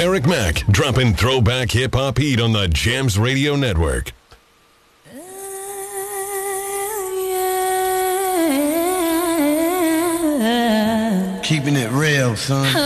Eric Mack, dropping throwback hip-hop heat on the Jams Radio Network. Keeping it real, son.